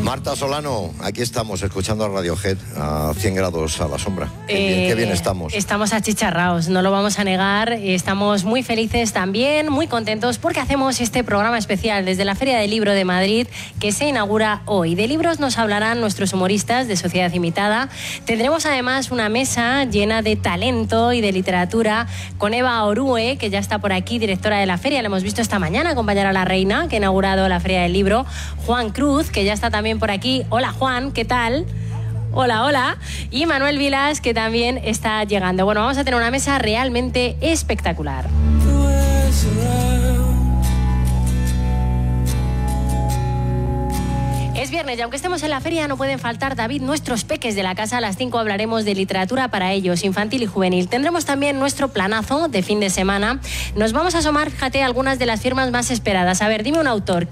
Marta Solano, aquí estamos escuchando a Radiohead a 100 grados a la sombra. Qué bien estamos. Estamos achicharrados, no lo vamos a negar. Estamos muy felices también, muy contentos porque hacemos este programa especial desde la Feria del Libro de Madrid que se inaugura hoy. De libros nos hablarán nuestros humoristas de Sociedad Imitada. Tendremos además una mesa llena de talento y de literatura con Eva Orue, que ya está por aquí, directora de la feria. La hemos visto esta mañana acompañar a la reina que ha inaugurado la Feria del Libro. Juan Cruz, que ya está también por aquí. Hola Juan, ¿qué tal? Hola, hola. Y Manuel Vilas, que también está llegando. Bueno, vamos a tener una mesa realmente espectacular. Es viernes y aunque estemos en la feria no pueden faltar, David, nuestros peques de la casa. A las 5 hablaremos de literatura para ellos, infantil y juvenil. Tendremos también nuestro planazo de fin de semana. Nos vamos a asomar, fíjate, algunas de las firmas más esperadas. A ver, dime un autor.